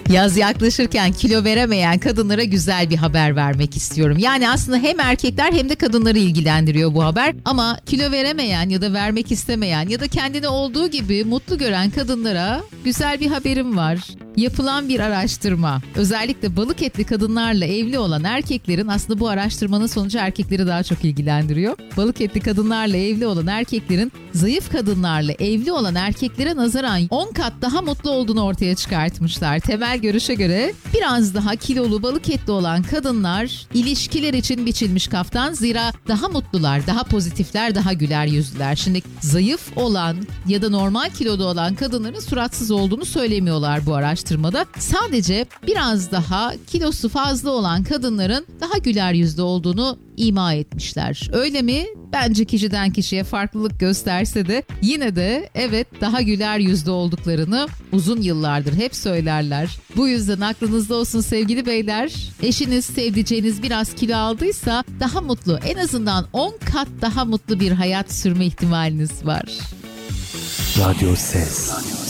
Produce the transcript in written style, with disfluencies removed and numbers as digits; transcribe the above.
Yaz yaklaşırken kilo veremeyen kadınlara güzel bir haber vermek istiyorum. Yani aslında hem erkekler hem de kadınları ilgilendiriyor bu haber. Ama kilo veremeyen ya da vermek istemeyen ya da kendini olduğu gibi mutlu gören kadınlara güzel bir haberim var. Yapılan bir araştırma, özellikle balık etli kadınlarla evli olan erkeklerin, aslında bu araştırmanın sonucu erkekleri daha çok ilgilendiriyor. Balık etli kadınlarla evli olan erkeklerin zayıf kadınlarla evli olan erkeklere nazaran 10 kat daha mutlu olduğunu ortaya çıkartmışlar. Temel görüşe göre biraz daha kilolu balık etli olan kadınlar ilişkiler için biçilmiş kaftan, zira daha mutlular, daha pozitifler, daha güler yüzlüler. Şimdi zayıf olan ya da normal kiloda olan kadınların suratsız olduğunu söylemiyorlar bu araştırmada. Sadece biraz daha kilosu fazla olan kadınların daha güler yüzlü olduğunu ima etmişler. Öyle mi? Bence kişiden kişiye farklılık gösterse de yine de evet, daha güler yüzlü olduklarını uzun yıllardır hep söylerler. Bu yüzden aklınızda olsun sevgili beyler. Eşiniz, sevdiceğiniz biraz kilo aldıysa daha mutlu, en azından 10 kat daha mutlu bir hayat sürme ihtimaliniz var. Radyo Ses.